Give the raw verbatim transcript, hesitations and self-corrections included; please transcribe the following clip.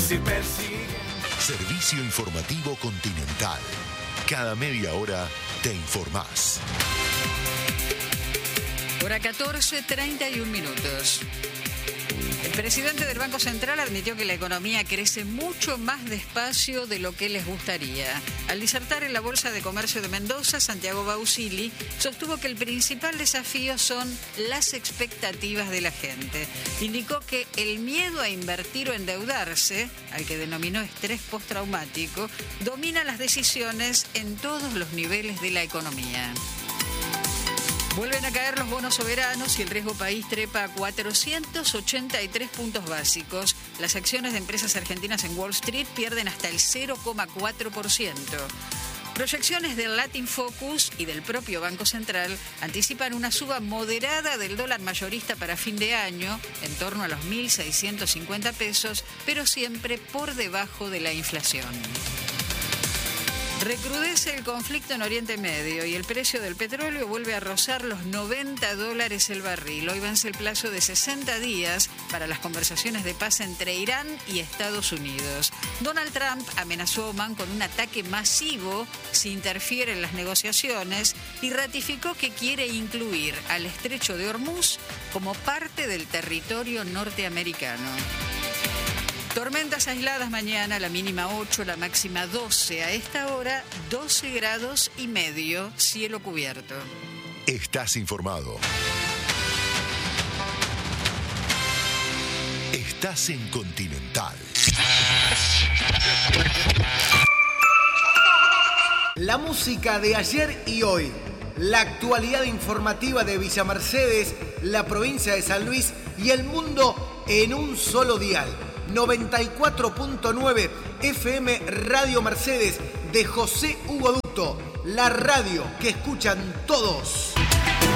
si persiguen. Servicio informativo Continental. Cada media hora te informás. Hora catorce, treinta y un minutos. El presidente del Banco Central admitió que la economía crece mucho más despacio de lo que les gustaría. Al disertar en la Bolsa de Comercio de Mendoza, Santiago Bausili sostuvo que el principal desafío son las expectativas de la gente. Indicó que el miedo a invertir o endeudarse, al que denominó estrés postraumático, domina las decisiones en todos los niveles de la economía. Vuelven a caer los bonos soberanos y el riesgo país trepa a cuatrocientos ochenta y tres puntos básicos. Las acciones de empresas argentinas en Wall Street pierden hasta el cero coma cuatro por ciento. Proyecciones del Latin Focus y del propio Banco Central anticipan una suba moderada del dólar mayorista para fin de año, en torno a los mil seiscientos cincuenta pesos, pero siempre por debajo de la inflación. Recrudece el conflicto en Oriente Medio y el precio del petróleo vuelve a rozar los noventa dólares el barril. Hoy vence el plazo de sesenta días para las conversaciones de paz entre Irán y Estados Unidos. Donald Trump amenazó a Omán con un ataque masivo si interfiere en las negociaciones y ratificó que quiere incluir al estrecho de Hormuz como parte del territorio norteamericano. Tormentas aisladas mañana, la mínima ocho, la máxima doce. A esta hora, doce grados y medio, cielo cubierto. Estás informado. Estás en Continental. La música de ayer y hoy. La actualidad informativa de Villa Mercedes, la provincia de San Luis y el mundo en un solo dial. noventa y cuatro punto nueve F M Radio Mercedes de José Hugo Ducto, la radio que escuchan todos.